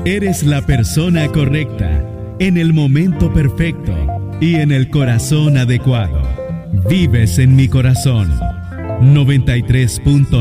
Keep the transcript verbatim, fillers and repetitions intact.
Eres la persona correcta, en el momento perfecto y en el corazón adecuado. Vives en mi corazón. noventa y tres punto